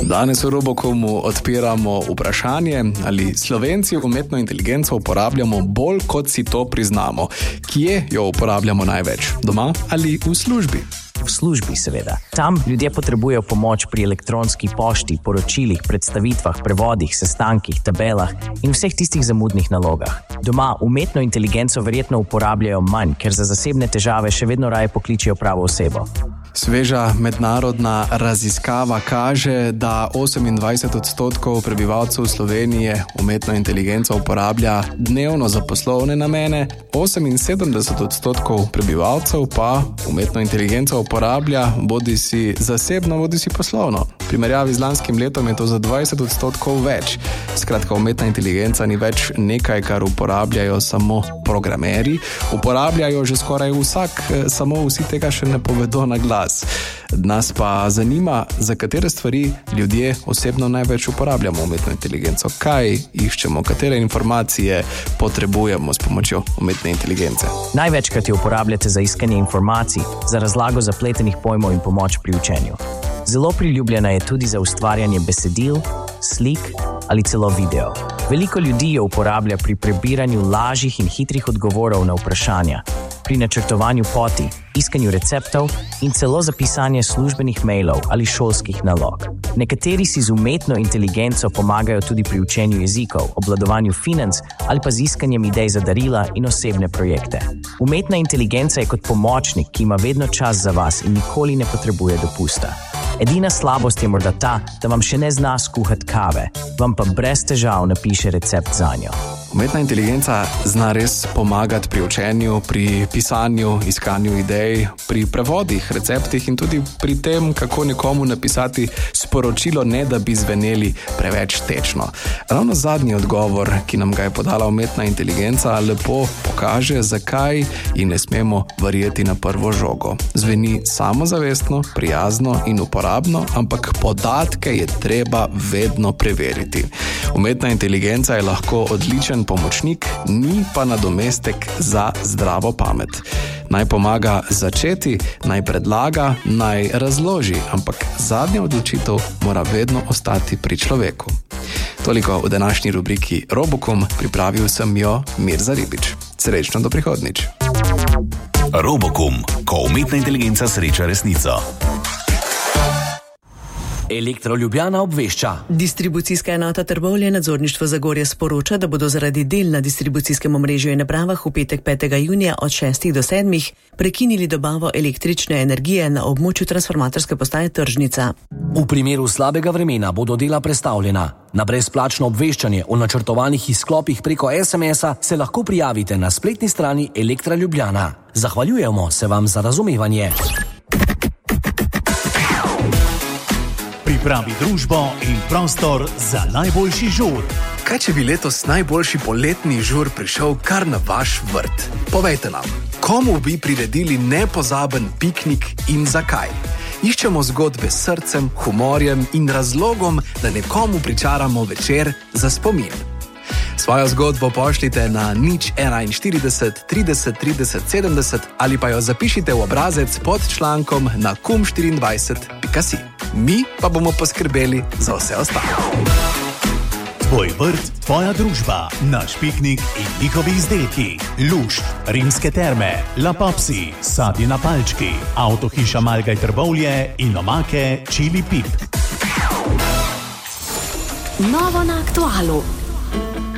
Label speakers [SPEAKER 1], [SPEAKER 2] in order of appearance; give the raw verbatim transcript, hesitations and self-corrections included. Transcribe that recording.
[SPEAKER 1] Danes v Robocomu odpiramo vprašanje, ali Slovenci umetno inteligenco uporabljamo bolj, kot si to priznamo. Kje jo uporabljamo največ? Doma ali v službi?
[SPEAKER 2] V službi, seveda. Tam ljudje potrebujejo pomoč pri elektronski pošti, poročilih, predstavitvah, prevodih, sestankih, tabelah in vseh tistih zamudnih nalogah. Doma umetno inteligenco verjetno uporabljajo manj, ker za zasebne težave še vedno raje pokličijo pravo osebo.
[SPEAKER 1] Sveža mednarodna raziskava kaže, da osemindvajset odstotkov prebivalcev Slovenije umetno inteligenco uporablja dnevno za poslovne namene, oseminsedemdeset odstotkov prebivalcev pa umetno inteligenco uporablja bodisi zasebno, bodisi poslovno. V primerjavi z lanskim letom je to za dvajset odstotkov več. Skratka, umetna inteligenca ni več nekaj, kar uporabljajo samo programeri, uporabljajo že skoraj vsak, samo vsi tega še ne povedo na glas. Nas pa zanima, za katere stvari ljudje osebno največ uporabljamo umetno inteligenco. Kaj iščemo, katere informacije potrebujemo s pomočjo umetne inteligence?
[SPEAKER 2] Največkrat jo uporabljate za iskanje informacij, za razlago zapletenih pojmov in pomoč pri učenju. Zelo priljubljena je tudi za ustvarjanje besedil, slik ali celo video. Veliko ljudi jo uporablja pri prebiranju lažjih in hitrih odgovorov na vprašanja, pri načrtovanju poti, iskanju receptov in celo za pisanje službenih mailov ali šolskih nalog. Nekateri si z umetno inteligenco pomagajo tudi pri učenju jezikov, obvladovanju financ ali pa z iskanjem idej za darila in osebne projekte. Umetna inteligenca je kot pomočnik, ki ima vedno čas za vas in nikoli ne potrebuje dopusta. Edina slabost je morda ta, da vam še ne zna skuhati kave, vam pa brez težav napiše recept zanjo.
[SPEAKER 1] Umetna inteligenca zna res pomagati pri učenju, pri pisanju, iskanju idej, pri prevodih, receptih in tudi pri tem, kako nekomu napisati sporočilo, ne da bi zveneli preveč tečno. Ravno zadnji odgovor, ki nam ga je podala umetna inteligenca, lepo pokaže, zakaj ji ne smemo verjeti na prvo žogo. Zveni samozavestno, prijazno in uporabno, ampak podatke je treba vedno preveriti. Umetna inteligenca je lahko odličen pomočnik, ni pa nadomestek za zdravo pamet. Naj pomaga začeti, naj predlaga, naj razloži, ampak zadnja odločitev mora vedno ostati pri človeku. Toliko v današnji rubriki Robocom, pripravil sem jo Mirza Ribič. Srečno do prihodnič.
[SPEAKER 3] Robocom, ko umetna inteligenca sreča resnico. Elektro Ljubljana obvešča.
[SPEAKER 4] Distribucijska enota Trbovlje nadzorništvo Zagorje sporoča, da bodo zaradi del na distribucijskem omrežju in napravah v petek petega junija od šestih do sedmih prekinili dobavo električne energije na območju transformatorske postaje Tržnica.
[SPEAKER 5] V primeru slabega vremena bodo dela prestavljena. Na brezplačno obveščanje o načrtovanih izklopih preko es em es-a se lahko prijavite na spletni strani Elektra Ljubljana. Zahvaljujemo se vam za razumevanje.
[SPEAKER 6] Pripravi družbo in prostor za najboljši žur.
[SPEAKER 1] Kaj, če bi letos najboljši poletni žur prišel kar na vaš vrt? Povejte nam, komu bi priredili nepozaben piknik in zakaj? Iščemo zgodbe s srcem, humorjem in razlogom, da nekomu pričaramo večer za spomin. Svojo zgodbo pošljite na nič enainštirideset trideset trideset sedemdeset ali pa jo zapišite v obrazec pod člankom na kum štiriindvajset pika si. Mi pa bomo poskrbeli za vse ostalo.
[SPEAKER 6] Tvoj vrt, tvoja družba, naš piknik in njihovi izdelki. Lušt, Rimske terme, La Popsi, sadje na palčki, avtohiša Malgaj Trbovlje in omake Čili Pip.
[SPEAKER 7] Novo na aktualu.